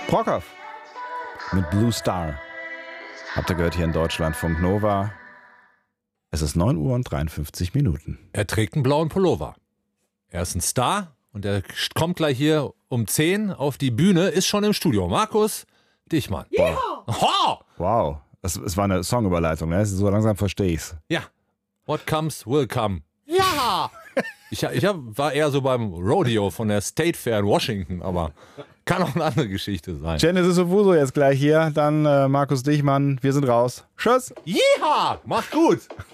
Brockhoff mit Blue Star. Habt ihr gehört hier in Deutschlandfunk Nova. Es ist 9 Uhr und 53 Minuten. Er trägt einen blauen Pullover. Er ist ein Star und er kommt gleich hier um 10 auf die Bühne, ist schon im Studio. Markus Dichmann. Yeah. Wow, es war eine Songüberleitung, ne? So langsam verstehe ich's. Ja. What comes will come. Ja! Ich war eher so beim Rodeo von der State Fair in Washington, aber kann auch eine andere Geschichte sein. Genesis Owusu jetzt gleich hier, dann Markus Dichmann, wir sind raus. Tschüss! Jeha! Macht gut!